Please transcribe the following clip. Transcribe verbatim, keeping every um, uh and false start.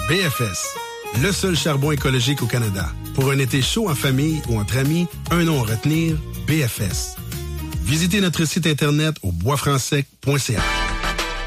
B F S, le seul charbon écologique au Canada. Pour un été chaud en famille ou entre amis, un nom à retenir, B F S. Visitez notre site internet au bois franc sec point c a.